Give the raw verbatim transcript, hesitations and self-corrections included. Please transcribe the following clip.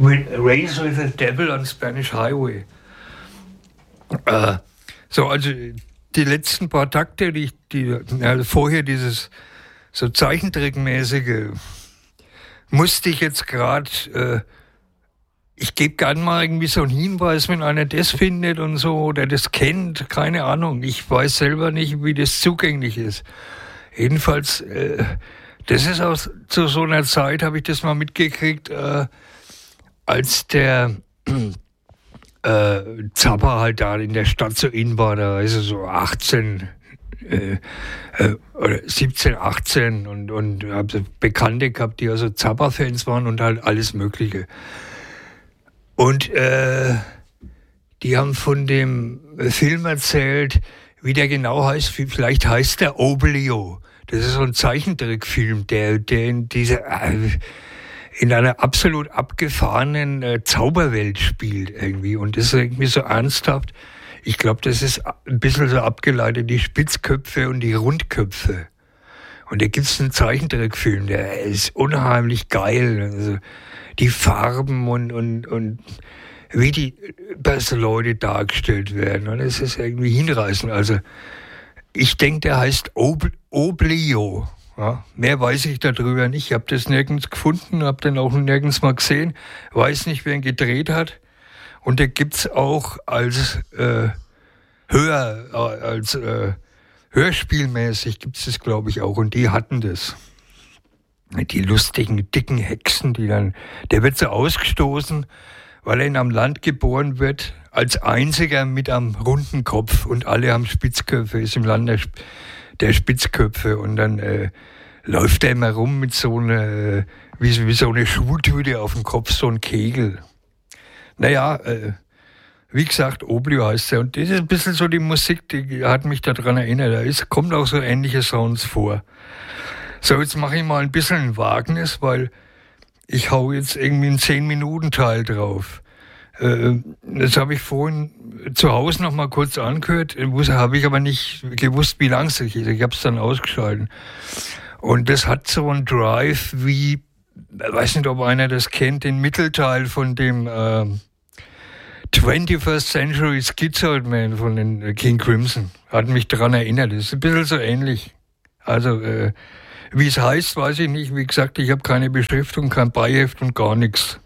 Race with the Devil on Spanish Highway. Äh, so, also die letzten paar Takte, die, die also vorher dieses so Zeichentrickmäßige, musste ich jetzt gerade, äh, ich gebe gern mal irgendwie so einen Hinweis, wenn einer das findet und so, oder das kennt, keine Ahnung. Ich weiß selber nicht, wie das zugänglich ist. Jedenfalls, äh, das ist aus zu so einer Zeit, habe ich das mal mitgekriegt, äh, als der äh, Zappa halt da in der Stadt so in war, da ist er so achtzehn äh, äh, oder siebzehn, achtzehn und, und habe Bekannte gehabt, die also Zappa-Fans waren und halt alles Mögliche. Und äh, die haben von dem Film erzählt, wie der genau heißt, vielleicht heißt der Oblio. Das ist so ein Zeichentrickfilm, der, der in dieser äh, in einer absolut abgefahrenen äh, Zauberwelt spielt irgendwie. Und das ist irgendwie so ernsthaft. Ich glaube, das ist ein bisschen so abgeleitet, die Spitzköpfe und die Rundköpfe. Und da gibt es einen Zeichentrickfilm, der ist unheimlich geil. Also die Farben und, und, und wie die Leute dargestellt werden. Und es ist irgendwie hinreißend. Also ich denke, der heißt Ob- Oblio. Ja, mehr weiß ich darüber nicht. Ich habe das nirgends gefunden, habe den auch nirgends mal gesehen. Weiß nicht, wer ihn gedreht hat. Und der gibt's auch als äh, Hör, äh, als äh, Hörspielmäßig gibt's das, glaube ich, auch. Und die hatten das. Die lustigen, dicken Hexen, die dann, der wird so ausgestoßen, weil er in einem Land geboren wird, als einziger mit einem runden Kopf und alle haben Spitzköpfe, ist im Land der, der Spitzköpfe und dann äh, läuft er immer rum mit so einer, wie, wie so eine Schultüte auf dem Kopf, so ein Kegel. Naja, äh, wie gesagt, Oblio heißt er und das ist ein bisschen so die Musik, die hat mich daran erinnert, da ist, kommt auch so ähnliche Sounds vor. So, jetzt mache ich mal ein bisschen ein Wagnis, weil ich hau jetzt irgendwie einen zehn-Minuten-Teil drauf. Äh, das habe ich vorhin zu Hause noch mal kurz angehört, habe ich aber nicht gewusst, wie lang es ist. Ich habe es dann ausgeschaltet. Und das hat so einen Drive wie, ich weiß nicht, ob einer das kennt, den Mittelteil von dem äh, twenty-first Century Schizoid Man von den King Crimson. Hat mich daran erinnert. Das ist ein bisschen so ähnlich. Also, äh, wie es heißt, weiß ich nicht. Wie gesagt, ich habe keine Beschriftung, kein Beiheft und gar nichts.